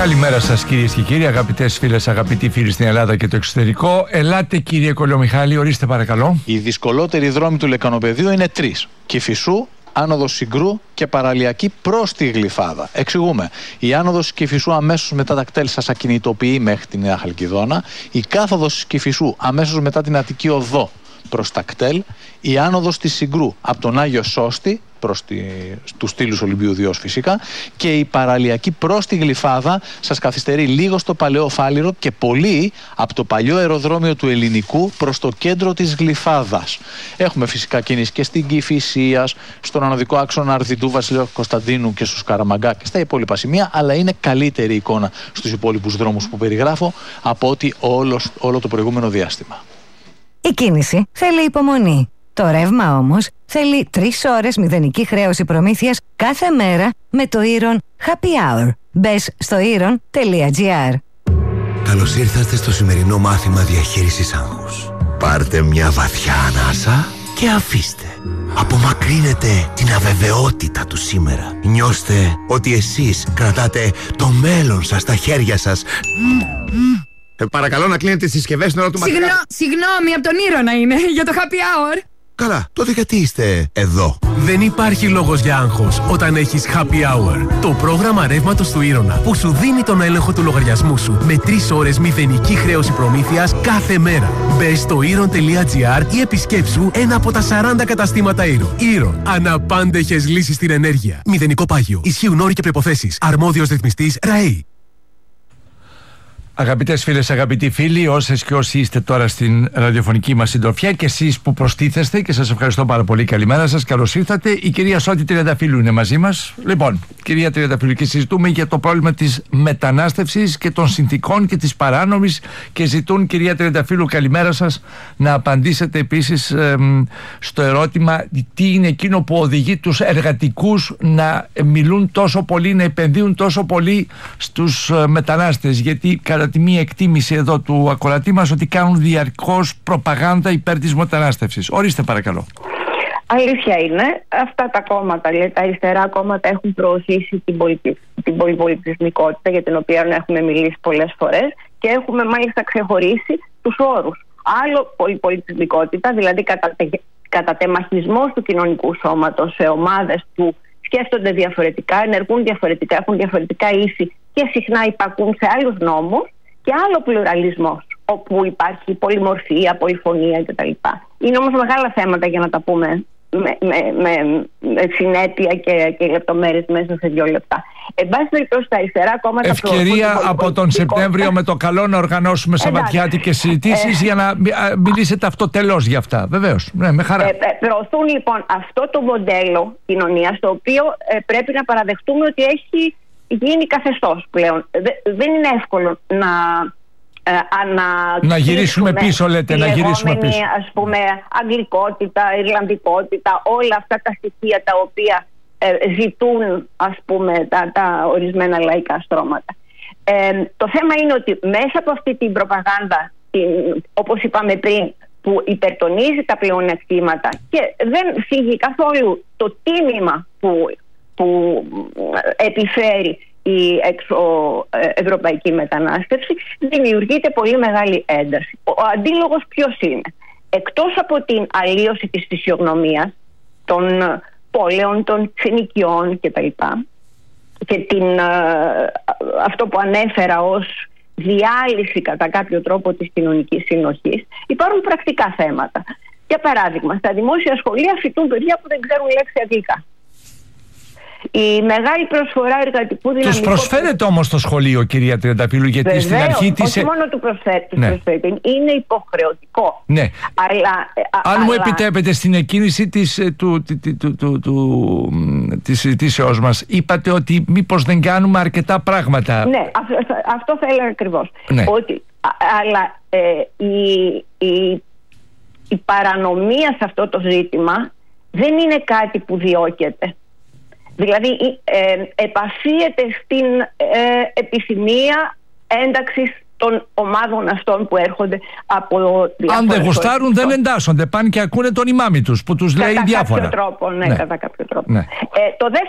Καλημέρα σας κυρίες και κύριοι, αγαπητές φίλες, αγαπητοί φίλοι στην Ελλάδα και το εξωτερικό. Ελάτε κύριε Κολομιχάλη, ορίστε παρακαλώ. Οι δυσκολότεροι δρόμοι του Λεκανοπεδίου είναι τρεις: Κηφισού, άνοδος Συγκρού και παραλιακή προς τη Γλυφάδα. Εξηγούμε. Η άνοδος Κηφισού αμέσως μετά τα κτέλ σας ακινητοποιεί μέχρι τη Νέα Χαλκιδόνα. Η κάθοδος Κηφισού αμέσως μετά την Αττική Οδό προς τα κτέλ. Η άνοδος της Συγκρού από τον Άγιο Σώστη προς τους στήλους Ολυμπίου Διός φυσικά, και η παραλιακή προς τη Γλυφάδα σας καθυστερεί λίγο στο Παλαιό Φάληρο και πολύ από το παλιό αεροδρόμιο του Ελληνικού προς το κέντρο της Γλυφάδας. Έχουμε φυσικά κίνηση και στην Κηφισίας, στον ανωδικό άξονα Αρδιτού Βασιλείου Κωνσταντίνου και στους Καραμαγκά και στα υπόλοιπα σημεία, αλλά είναι καλύτερη εικόνα στους υπόλοιπους δρόμους που περιγράφω από ότι όλο το προηγούμενο διάστημα. Η κίνηση θέλει υπομονή. Το ρεύμα όμως θέλει 3 ώρες μηδενική χρέωση προμήθειας κάθε μέρα με το Iron Happy Hour. Μπες στο iron.gr. Καλώς ήρθατε στο σημερινό μάθημα διαχείρισης άγχους. Πάρτε μια βαθιά ανάσα και αφήστε. Απομακρύνετε την αβεβαιότητα του σήμερα. Νιώστε ότι εσείς κρατάτε το μέλλον σας στα χέρια σας. Παρακαλώ να κλείνετε τις συσκευές στην ώρα του μαθήματος. Συγγνώμη, από τον Ήρωνα είναι, για το happy hour. Καλά, τότε γιατί είστε εδώ? Δεν υπάρχει λόγος για άγχος όταν έχεις Happy Hour. Το πρόγραμμα ρεύματος του Ήρωνα που σου δίνει τον έλεγχο του λογαριασμού σου με 3 ώρες μηδενική χρέωση προμήθειας κάθε μέρα. Μπες στο iron.gr ή επισκέψου ένα από τα 40 καταστήματα Iron. Iron. Αναπάντεχες λύσεις στην ενέργεια. Μηδενικό πάγιο. Ισχύουν όροι και προϋποθέσεις. Αρμόδιος ρυθμιστής ΡΑΕΗ. Αγαπητές φίλες, αγαπητοί φίλοι, όσες και όσοι είστε τώρα στην ραδιοφωνική μας συντροφιά και εσείς που προστίθεστε, και σας ευχαριστώ πάρα πολύ, καλημέρα σας, καλώς ήρθατε. Η κυρία Σώτη Τριανταφύλου είναι μαζί μας. Λοιπόν, κυρία Τριανταφύλου, και συζητούμε για το πρόβλημα της μετανάστευσης και των συνθηκών και της παράνομης, και ζητούν, κυρία Τριανταφύλου, καλημέρα σας, να απαντήσετε επίσης στο ερώτημα τι είναι εκείνο που οδηγεί τους εργατικούς να μιλούν τόσο πολύ, να επενδύουν τόσο πολύ στους μετανάστες, γιατί κατά τη μία εκτίμηση εδώ του ακροατή μας ότι κάνουν διαρκώς προπαγάνδα υπέρ της μετανάστευσης. Ορίστε παρακαλώ. Αλήθεια είναι, αυτά τα κόμματα, τα αριστερά κόμματα, έχουν προωθήσει την πολυπολιτισμικότητα, για την οποία έχουμε μιλήσει πολλές φορές, και έχουμε μάλιστα ξεχωρίσει τους όρους. Άλλο πολυπολιτισμικότητα, δηλαδή κατατεμαχισμός του κοινωνικού σώματος σε ομάδες που σκέφτονται διαφορετικά, ενεργούν διαφορετικά, έχουν διαφορετικά ήθη και συχνά υπακούν σε άλλους νόμους, και άλλο πλουραλισμός, όπου υπάρχει πολυμορφία, πολυφωνία κτλ. Είναι όμως μεγάλα θέματα για να τα πούμε με συνέπεια και λεπτομέρειες μέσα σε 2 λεπτά. Εν πάση περιπτώσει, τα αριστερά κόμματα. Ευκαιρία από τον Σεπτέμβριο με το καλό να οργανώσουμε σαββατιάτικες συζητήσεις για να μιλήσετε αυτοτελώς για αυτά. Βεβαίως, ναι, με χαρά. Προωθούν λοιπόν αυτό το μοντέλο κοινωνίας, το οποίο πρέπει να παραδεχτούμε ότι έχει γίνει καθεστώς πλέον. Δεν είναι εύκολο να γυρίσουμε πίσω, λέτε, να γυρίσουμε πίσω. Ας πούμε, αγγλικότητα, ιρλανδικότητα, όλα αυτά τα στοιχεία τα οποία ζητούν, ας πούμε, τα ορισμένα λαϊκά στρώματα. Το θέμα είναι ότι μέσα από αυτή την προπαγάνδα, όπως είπαμε πριν, που υπερτονίζει τα πλεονεκτήματα και δεν φύγει καθόλου το τίμημα που επιφέρει η εξωευρωπαϊκή μετανάστευση, δημιουργείται πολύ μεγάλη ένταση. Ο αντίλογος ποιος είναι? Εκτός από την αλλίωση της φυσιογνωμίας των πόλεων, των συνοικιών κτλ. Και αυτό που ανέφερα ως διάλυση κατά κάποιο τρόπο της κοινωνικής συνοχής, υπάρχουν πρακτικά θέματα. Για παράδειγμα, στα δημόσια σχολεία φοιτούν παιδιά που δεν ξέρουν λέξη αγγλικά. Η μεγάλη προσφορά εργατικού δυναμικού. Τους προσφέρετε όμως το σχολείο, κυρία Τριανταφύλου, γιατί βεβαίως, στην αρχή της. Όχι μόνο του προσφέρετε, είναι υποχρεωτικό. Ναι. Αν μου αλλά επιτρέπετε, στην εκκίνηση της συζητήσεώς μας, είπατε ότι μήπως δεν κάνουμε αρκετά πράγματα. Ναι, αυτό θα έλεγα ακριβώς. Ναι. Αλλά η παρανομία σε αυτό το ζήτημα δεν είναι κάτι που διώκεται. Δηλαδή επαφίεται στην επιθυμία ένταξης των ομάδων αυτών που έρχονται από διάφορα. Αν δεν γουστάρουν δεν εντάσσονται, πάνε και ακούνε τον ημάμι τους που τους λέει διάφορα. Κατά κάποιο τρόπο, ναι, κατά κάποιο τρόπο. Ναι. Το